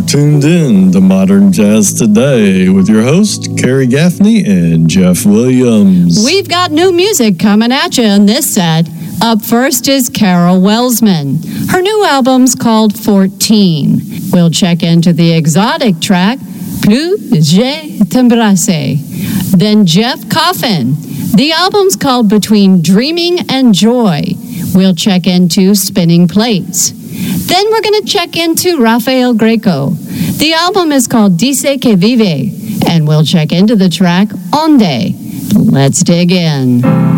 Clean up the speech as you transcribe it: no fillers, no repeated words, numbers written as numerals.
tuned in to Modern Jazz Today with your host, Carrie Gaffney and Jeff Williams. We've got new music coming at you in this set. Up first is Carol Welsman. Her new album's called 14. We'll check into the exotic track, Plus je t'embrasse. Then Jeff Coffin. The album's called Between Dreaming and Joy. We'll check into Spinning Plates. Then we're going to check into Rafael Greco. The album is called Dice que Vive, and we'll check into the track Onde. Let's dig in.